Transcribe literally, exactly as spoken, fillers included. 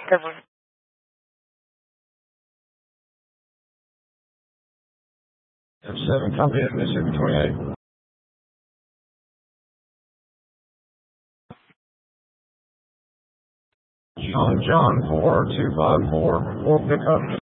seven. F seven, copy at Mississippi twenty-eight. John, John, four two five four, four pickup.